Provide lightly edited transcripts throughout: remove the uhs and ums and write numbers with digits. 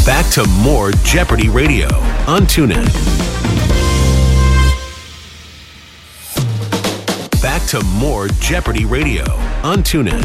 Back to more Jeopardy Radio on TuneIn. Back to more Jeopardy Radio on TuneIn.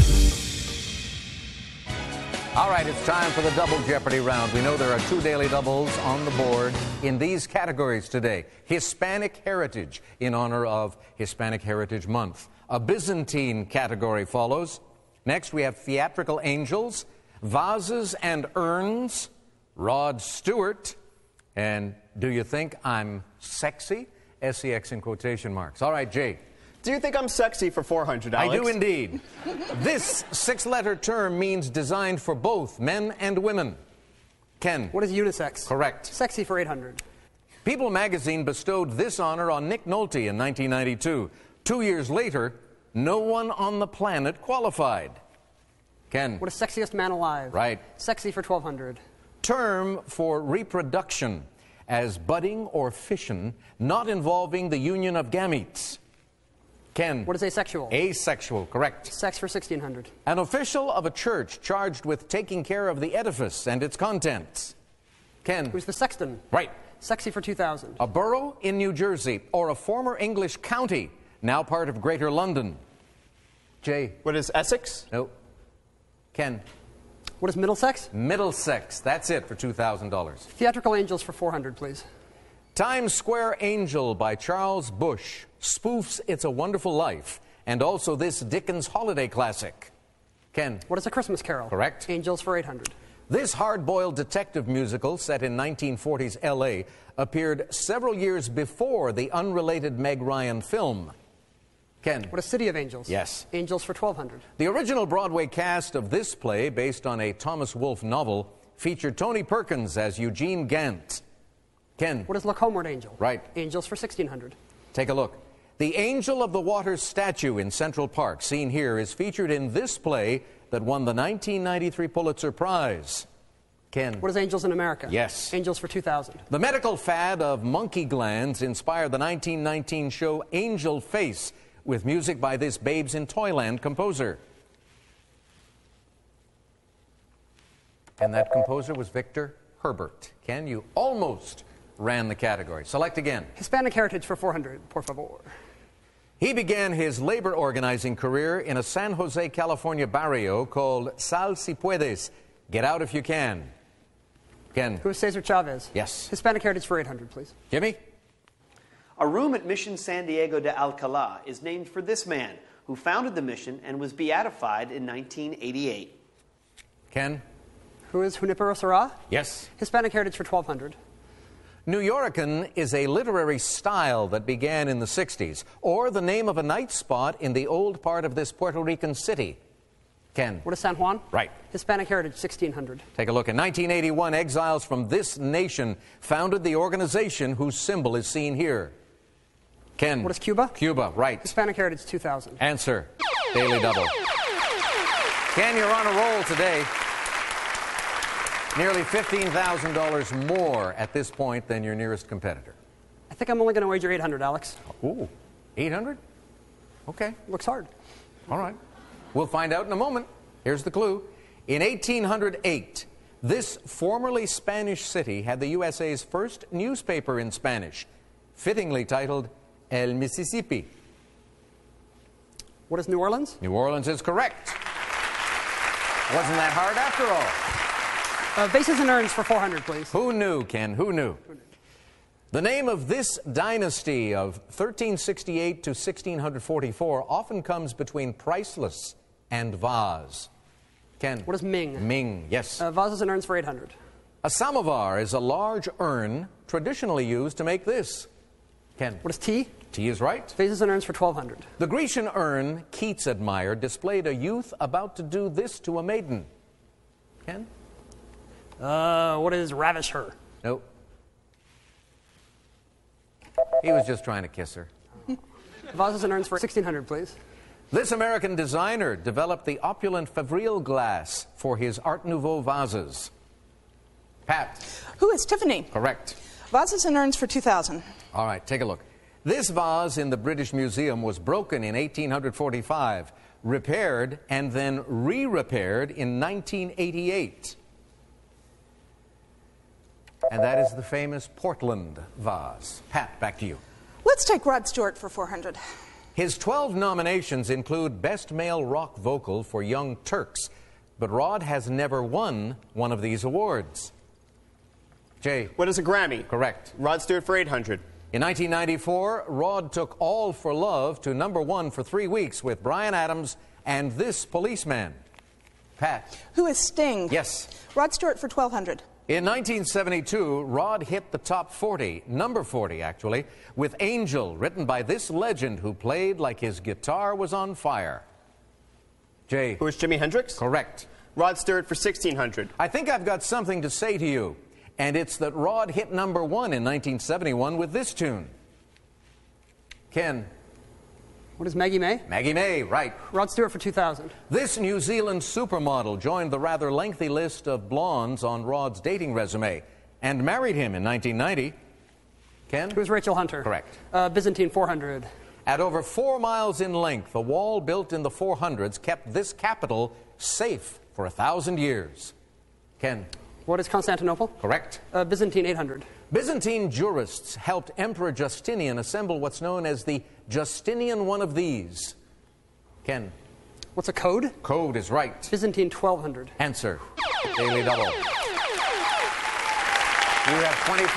All right, it's time for the Double Jeopardy round. We know there are 2 daily doubles on the board in these categories today. Hispanic Heritage, in honor of Hispanic Heritage Month. A Byzantine category follows. Next, we have Theatrical Angels, Vases and Urns, Rod Stewart, and Do You Think I'm Sexy? S-E-X in quotation marks. All right, Jay. Do you think I'm sexy for 400, Alex? I do indeed. This 6-letter term means designed for both men and women. Ken. What is unisex? Correct. Sexy for 800. People magazine bestowed this honor on Nick Nolte in 1992. 2 years later, no one on the planet qualified. Ken. What is sexiest man alive? Right. Sexy for 1200. Term for reproduction as budding or fission, not involving the union of gametes. Ken. What is asexual? Asexual, correct. Sex for 1600. An official of a church charged with taking care of the edifice and its contents. Ken. Who's the sexton? Right. Sexy for 2000. A borough in New Jersey or a former English county, now part of Greater London. Jay. What is Essex? No. Ken. What is Middlesex? Middlesex. That's it for $2,000. Theatrical Angels for 400, please. Times Square Angel by Charles Busch spoofs It's a Wonderful Life and also this Dickens holiday classic. Ken. What is A Christmas Carol? Correct. Angels for 800. This hard-boiled detective musical set in 1940s L.A. appeared several years before the unrelated Meg Ryan film. Ken. What is City of Angels? Yes. Angels for 1200. The original Broadway cast of this play, based on a Thomas Wolfe novel, featured Tony Perkins as Eugene Gant. Ken. What is Look Homeward Angel? Right. Angels for 1600. Take a look. The Angel of the Waters statue in Central Park, seen here, is featured in this play that won the 1993 Pulitzer Prize. Ken. What is Angels in America? Yes. Angels for 2000. The medical fad of monkey glands inspired the 1919 show Angel Face, with music by this Babes in Toyland composer. And that composer was Victor Herbert. Ken, you almost ran the category. Select again. Hispanic Heritage for 400, por favor. He began his labor organizing career in a San Jose, California barrio called Sal Si Puedes. Get out if you can. Ken. Who is Cesar Chavez? Yes. Hispanic Heritage for 800, please. Jimmy? A room at Mission San Diego de Alcalá is named for this man who founded the mission and was beatified in 1988. Ken? Who is Junipero Serra? Yes. Hispanic Heritage for 1200. New Yorkan is a literary style that began in the 60s, or the name of a night spot in the old part of this Puerto Rican city. Ken? What is San Juan? Right. Hispanic Heritage 1600. Take a look. In 1981, exiles from this nation founded the organization whose symbol is seen here. Ken? What is Cuba? Cuba, right. Hispanic Heritage 2000. Answer. Daily double. Ken, you're on a roll today. Nearly $15,000 more at this point than your nearest competitor. I think I'm only going to wager 800, Alex. Ooh, 800? Okay. Looks hard. All right. We'll find out in a moment. Here's the clue. In 1808, this formerly Spanish city had the USA's first newspaper in Spanish, fittingly titled El Mississippi. What is New Orleans? New Orleans is correct. Wasn't that hard after all? Vases and Urns for 400, please. Who knew, Ken? Who knew? The name of this dynasty of 1368 to 1644 often comes between Priceless and Vase. Ken? What is Ming? Ming, yes. Vases and Urns for 800. A samovar is a large urn traditionally used to make this. Ken? What is tea? Tea is right. Vases and Urns for 1200. The Grecian urn Keats admired displayed a youth about to do this to a maiden. Ken? What is Ravish Her? Nope. He was just trying to kiss her. Vases and Urns for 1600, please. This American designer developed the opulent Favrile glass for his Art Nouveau vases. Pat. Who is Tiffany? Correct. Vases and Urns for 2000. All right, take a look. This vase in the British Museum was broken in 1845, repaired, and then re-repaired in 1988. and that is the famous Portland vase. Pat, back to you. Let's take Rod Stewart for 400. His 12 nominations include Best Male Rock Vocal for Young Turks, but Rod has never won one of these awards. Jay. What is a Grammy? Correct. Rod Stewart for 800. In 1994, Rod took All for Love to #1 for 3 weeks with Bryan Adams and This Policeman. Pat. Who is Sting? Yes. Rod Stewart for 1,200. In 1972, Rod hit the top 40, number 40 actually, with Angel, written by this legend who played like his guitar was on fire. Jay. Who is Jimi Hendrix? Correct. Rod Stewart for 1,600. I think I've got something to say to you, and it's that Rod hit #1 in 1971 with this tune. Ken. What is Maggie May? Maggie May, right. Rod Stewart for 2,000. This New Zealand supermodel joined the rather lengthy list of blondes on Rod's dating resume and married him in 1990. Ken? Who's Rachel Hunter? Correct. Byzantine 400. At over 4 miles in length, a wall built in the 400s kept this capital safe for 1,000 years. Ken? What is Constantinople? Correct. Byzantine 800. Byzantine jurists helped Emperor Justinian assemble what's known as the Justinian one of these. Ken? What's a code? Code is right. Byzantine 1,200. Answer. Daily double. You have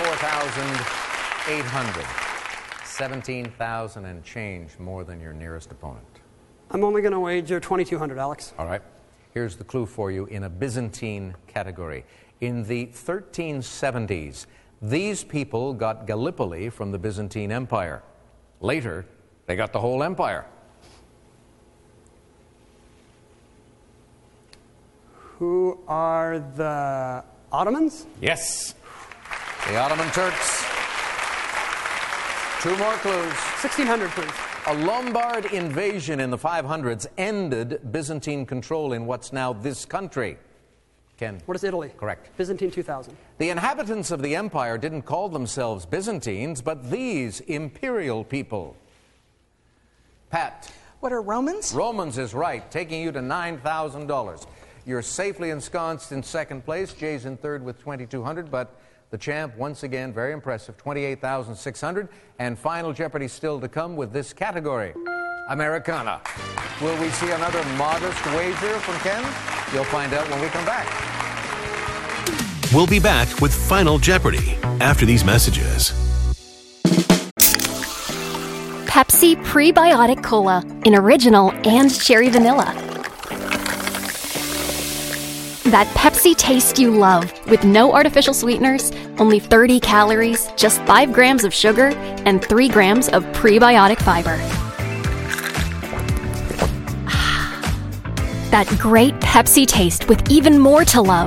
24,800. 17,000 and change more than your nearest opponent. I'm only going to wager 2,200, Alex. All right. Here's the clue for you in a Byzantine category. In the 1370s, these people got Gallipoli from the Byzantine Empire. Later, they got the whole empire. Who are the Ottomans? Yes. The Ottoman Turks. 2 more clues. 1,600, please. A Lombard invasion in the 500s ended Byzantine control in what's now this country. Ken? What is Italy? Correct. Byzantine 2,000. The inhabitants of the empire didn't call themselves Byzantines, but these imperial people. Pat? What are Romans? Romans is right, taking you to $9,000. You're safely ensconced in second place. Jay's in third with 2,200, but the champ, once again, very impressive, 28,600. And Final Jeopardy still to come with this category, Americana. Will we see another modest wager from Ken? You'll find out when we come back. We'll be back with Final Jeopardy after these messages. Pepsi Prebiotic Cola in original and cherry vanilla. That Pepsi taste you love with no artificial sweeteners, only 30 calories, just 5 grams of sugar, and 3 grams of prebiotic fiber. That great Pepsi taste with even more to love.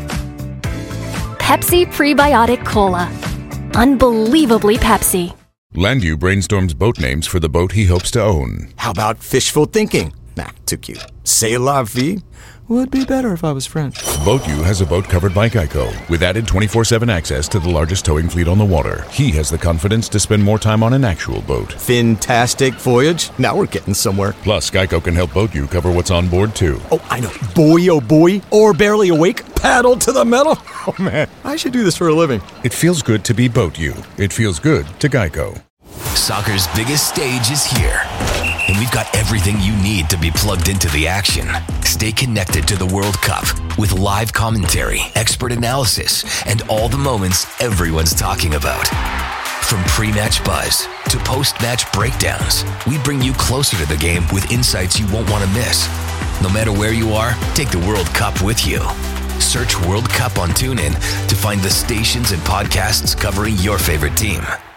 Pepsi Prebiotic Cola. Unbelievably Pepsi. Landu brainstorms boat names for the boat he hopes to own. How about fishful thinking? Nah, too cute. C'est la vie? Would be better if I was French. BoatU has a boat covered by Geico with added 24/7 access to the largest towing fleet on the water. He has the confidence to spend more time on an actual boat. Fantastic voyage. Now we're getting somewhere. Plus, Geico can help BoatU cover what's on board, too. Oh, I know. Boy, oh boy. Or barely awake. Paddle to the metal. Oh, man. I should do this for a living. It feels good to be BoatU. It feels good to Geico. Soccer's biggest stage is here, and we've got everything you need to be plugged into the action. Stay connected to the World Cup with live commentary, expert analysis, and all the moments everyone's talking about. From pre-match buzz to post-match breakdowns, we bring you closer to the game with insights you won't want to miss. No matter where you are, take the World Cup with you. Search World Cup on TuneIn to find the stations and podcasts covering your favorite team.